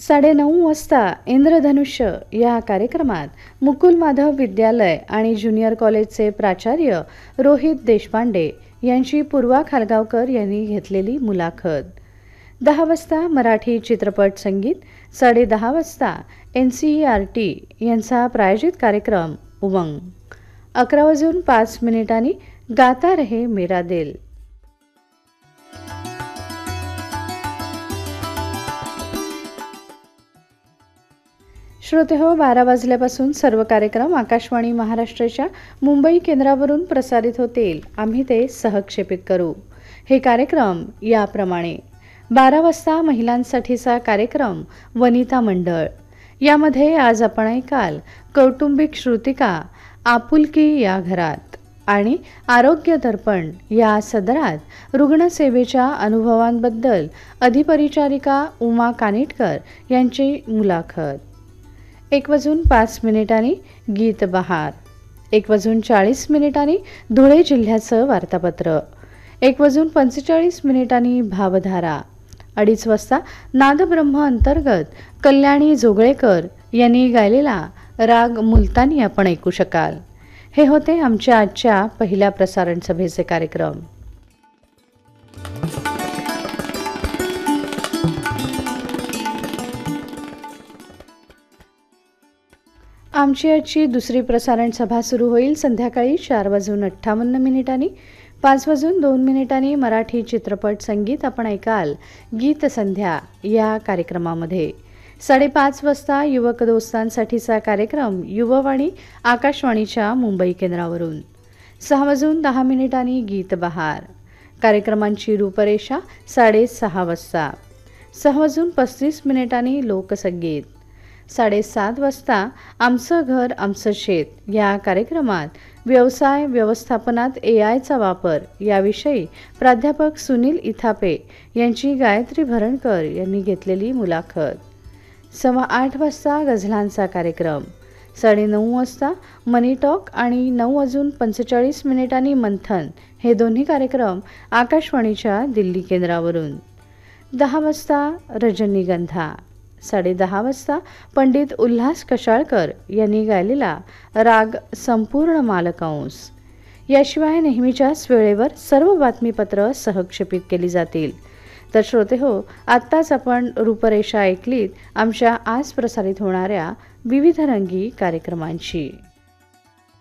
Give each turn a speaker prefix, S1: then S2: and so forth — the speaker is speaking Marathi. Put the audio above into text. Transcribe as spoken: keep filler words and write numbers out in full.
S1: साडेनऊ वाजता इंद्रधनुष्य या कार्यक्रमात मुकुल माधव विद्यालय आणि ज्युनियर कॉलेजचे प्राचार्य रोहित देशपांडे यांची पूर्वा खालगावकर यांनी घेतलेली मुलाखत. दहा वाजता मराठी चित्रपट संगीत, साडे दहा वाजता N C E R T यांचा प्रायोजित कार्यक्रम उमंग. अकरा वाजून पाच मिनिटांनी गाता रहे मेरा दिल. श्रोते हो, बारा वाजल्यापासून सर्व कार्यक्रम आकाशवाणी महाराष्ट्राच्या मुंबई केंद्रावरून प्रसारित होतील. आम्ही ते सहक्षेपित करू. हे कार्यक्रम याप्रमाणे: बारा वाजता महिलांसाठीचा कार्यक्रम वनिता मंडळ. यामध्ये आज आपण ऐकाल कौटुंबिक श्रुतिका आपुलकी या घरात आणि आरोग्य दर्पण या सदरात रुग्णसेवेच्या अनुभवांबद्दल अधिपरिचारिका उमा कानिटकर यांची मुलाखत. एक वाजून पाच मिनिटांनी गीत बहार. एक वाजून चाळीस मिनिटांनी धुळे जिल्ह्याचं वार्तापत्र. एक वाजून पंचेचाळीस मिनिटांनी भावधारा. अडीच वाजता नादब्रह्म अंतर्गत कल्याणी जोगळेकर यांनी गायलेला राग मुलतानी आपण ऐकू शकाल. हे होते आमच्या आजच्या पहिल्या प्रसारण सभेचे कार्यक्रम. आमची आजची दुसरी प्रसारण सभा सुरू होईल संध्याकाळी चार वाजून अठ्ठावन्न मिनिटांनी. पाच वाजून दोन मिनिटांनी मराठी चित्रपट संगीत आपण ऐकाल गीत संध्या या कार्यक्रमामध्ये. साडेपाच वाजता युवक दोस्तांसाठीचा कार्यक्रम युववाणी आकाशवाणीच्या मुंबई केंद्रावरून. सहा वाजून दहा मिनिटांनी गीत बहार. कार्यक्रमांची रूपरेषा साडेसहा वाजता. सहा वाजून पस्तीस मिनिटांनी लोकसंगीत. साडेसात वाजता आमचं घर आमचं शेत या कार्यक्रमात व्यवसाय व्यवस्थापनात ए आयचा वापर याविषयी प्राध्यापक सुनील इथापे यांची गायत्री भरणकर यांनी घेतलेली मुलाखत. सव्वा आठ वाजता गझलांचा कार्यक्रम. साडेनऊ वाजता मनी टॉक आणि नऊ वाजून पंचेचाळीस मिनिटांनी मंथन हे दोन्ही कार्यक्रम आकाशवाणीच्या दिल्ली केंद्रावरून. दहा वाजता रजनीगंधा. साडे दहा वाजता पंडित उल्हास कशाळकर यांनी गायलेला राग संपूर्ण मालकंस. याशिवाय नेहमीच्याच वेळेवर सर्व बातमीपत्र सहक्षेपित केली जातील. तर श्रोते हो, आत्ताच आपण रूपरेषा ऐकलीत आमच्या आज प्रसारित होणाऱ्या विविध रंगी कार्यक्रमांची.